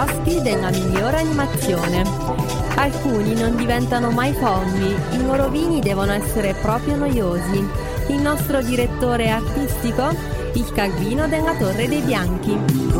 della migliore animazione. Alcuni non diventano mai fommi, i loro vini devono essere proprio noiosi. Il nostro direttore artistico, il Calvino della Torre dei Bianchi.